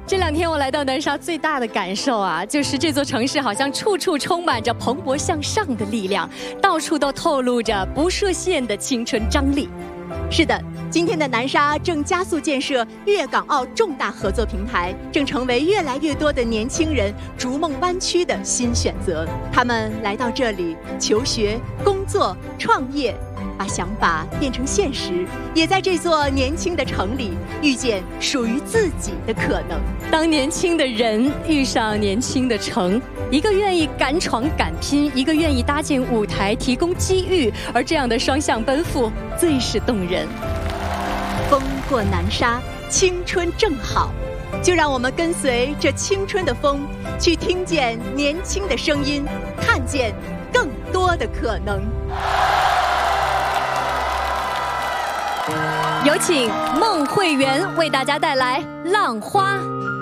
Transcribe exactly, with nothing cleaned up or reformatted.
这两天我来到南沙，最大的感受啊，就是这座城市好像处处充满着蓬勃向上的力量，到处都透露着不设限的青春张力。 是的，今天的南沙正加速建设粤港澳重大合作平台，正成为越来越多的年轻人逐梦湾区的新选择。他们来到这里求学、工作、创业，把想法变成现实，也在这座年轻的城里遇见属于自己的可能。 当年轻的人遇上年轻的城，一个愿意敢闯敢拼，一个愿意搭建舞台提供机遇，而这样的双向奔赴最是动人。 风过南沙，青春正好，就让我们跟随这青春的风，去听见年轻的声音，看见更多的可能。 有请孟慧圆为大家带来《浪花》。